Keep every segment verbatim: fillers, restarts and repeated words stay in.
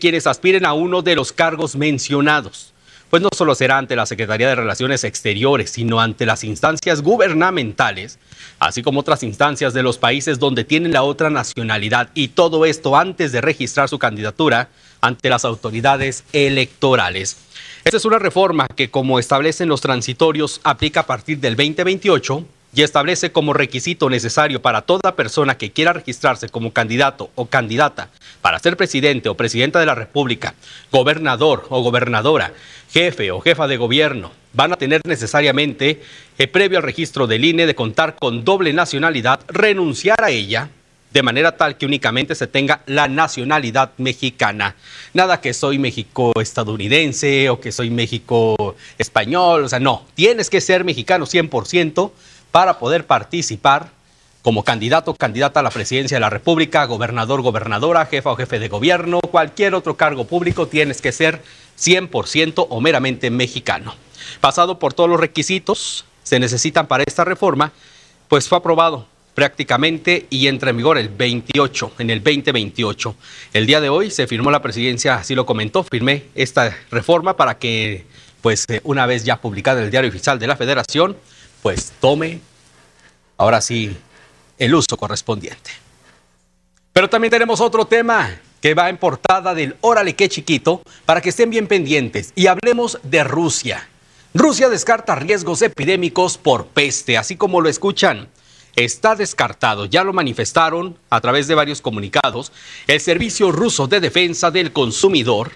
quienes aspiren a uno de los cargos mencionados, pues no solo será ante la Secretaría de Relaciones Exteriores, sino ante las instancias gubernamentales, así como otras instancias de los países donde tienen la otra nacionalidad, y todo esto antes de registrar su candidatura ante las autoridades electorales. Esta es una reforma que, como establecen los transitorios, aplica a partir del veinte veintiocho y establece como requisito necesario para toda persona que quiera registrarse como candidato o candidata para ser presidente o presidenta de la República, gobernador o gobernadora, jefe o jefa de gobierno, van a tener necesariamente, eh, previo al registro del I N E, de contar con doble nacionalidad, renunciar a ella, de manera tal que únicamente se tenga la nacionalidad mexicana. Nada que soy México-estadounidense o que soy México-español, o sea, no, tienes que ser mexicano cien por ciento para poder participar como candidato o candidata a la presidencia de la República, gobernador, gobernadora, jefa o jefe de gobierno, cualquier otro cargo público, tienes que ser cien por ciento o meramente mexicano. Pasado por todos los requisitos se necesitan para esta reforma, pues fue aprobado prácticamente y entra en vigor el veintiocho, en el veinte veintiocho. El día de hoy se firmó la presidencia, así lo comentó, firmé esta reforma para que, pues una vez ya publicada en el Diario Oficial de la Federación, pues tome, ahora sí, el uso correspondiente. Pero también tenemos otro tema que va en portada del Órale Qué Chiquito, para que estén bien pendientes, y hablemos de Rusia. Rusia descarta riesgos epidémicos por peste, así como lo escuchan. Está descartado, ya lo manifestaron a través de varios comunicados. El Servicio Ruso de Defensa del Consumidor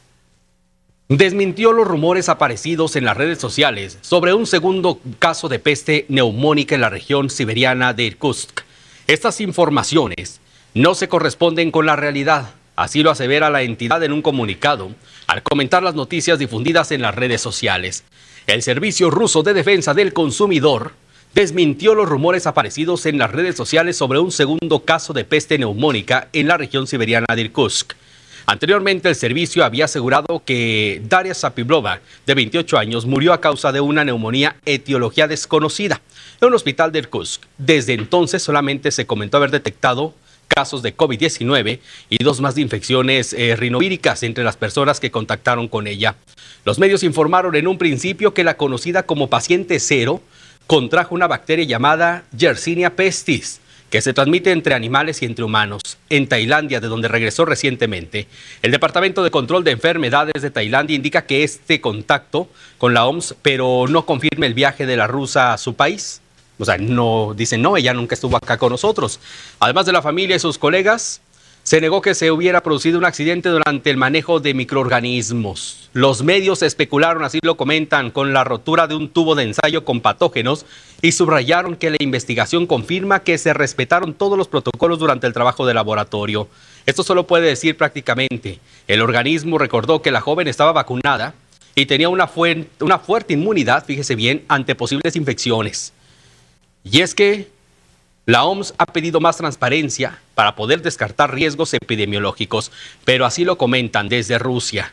desmintió los rumores aparecidos en las redes sociales sobre un segundo caso de peste neumónica en la región siberiana de Irkutsk. Estas informaciones no se corresponden con la realidad, así lo asevera la entidad en un comunicado al comentar las noticias difundidas en las redes sociales. El Servicio Ruso de Defensa del Consumidor desmintió los rumores aparecidos en las redes sociales sobre un segundo caso de peste neumónica en la región siberiana de Irkutsk. Anteriormente, el servicio había asegurado que Daria Zapiblova, de veintiocho años, murió a causa de una neumonía etiología desconocida en un hospital de Irkutsk. Desde entonces solamente se comentó haber detectado casos de COVID diecinueve y dos más de infecciones eh, rinovíricas entre las personas que contactaron con ella. Los medios informaron en un principio que la conocida como paciente cero contrajo una bacteria llamada Yersinia pestis, que se transmite entre animales y entre humanos, en Tailandia, de donde regresó recientemente. El Departamento de Control de Enfermedades de Tailandia indica que este contacto con la O M S, pero no confirma el viaje de la rusa a su país. O sea, no dicen, no, ella nunca estuvo acá con nosotros. Además de la familia y sus colegas, se negó que se hubiera producido un accidente durante el manejo de microorganismos. Los medios especularon, así lo comentan, con la rotura de un tubo de ensayo con patógenos y subrayaron que la investigación confirma que se respetaron todos los protocolos durante el trabajo de laboratorio. Esto solo puede decir prácticamente, el organismo recordó que la joven estaba vacunada y tenía una, fu- una fuerte inmunidad, fíjese bien, ante posibles infecciones. Y es que la O M S ha pedido más transparencia para poder descartar riesgos epidemiológicos, pero así lo comentan desde Rusia.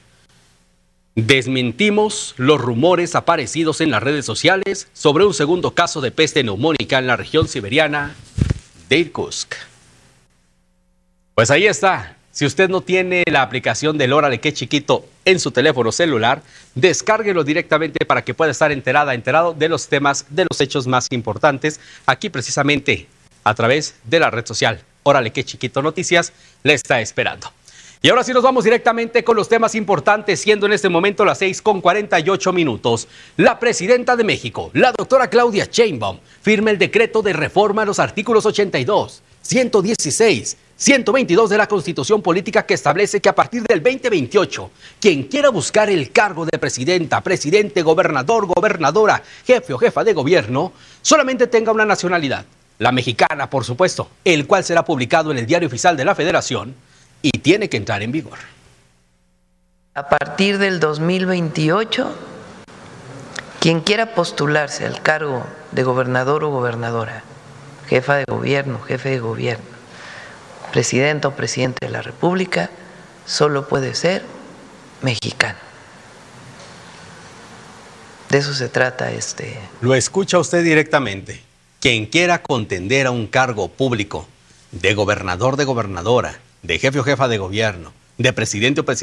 Desmentimos los rumores aparecidos en las redes sociales sobre un segundo caso de peste neumónica en la región siberiana de Irkutsk. Pues ahí está. Si usted no tiene la aplicación del Órale Qué Chiquito en su teléfono celular, descárguelo directamente para que pueda estar enterada, enterado de los temas, de los hechos más importantes, aquí precisamente a través de la red social Órale Qué Chiquito Noticias le está esperando. Y ahora sí nos vamos directamente con los temas importantes, siendo en este momento las seis con cuarenta y ocho minutos. La presidenta de México, la doctora Claudia Sheinbaum, firma el decreto de reforma a los artículos ochenta y dos, ciento dieciséis, ciento veintidós de la Constitución Política, que establece que a partir del veinte veintiocho, quien quiera buscar el cargo de presidenta, presidente, gobernador, gobernadora, jefe o jefa de gobierno, solamente tenga una nacionalidad, la mexicana, por supuesto, el cual será publicado en el Diario Oficial de la Federación y tiene que entrar en vigor. A partir del dos mil veintiocho, quien quiera postularse al cargo de gobernador o gobernadora, jefa de gobierno, jefe de gobierno, presidenta o presidente de la República, solo puede ser mexicano. De eso se trata este. Lo escucha usted directamente. Quien quiera contender a un cargo público de gobernador, de gobernadora, de jefe o jefa de gobierno, de presidente o presidente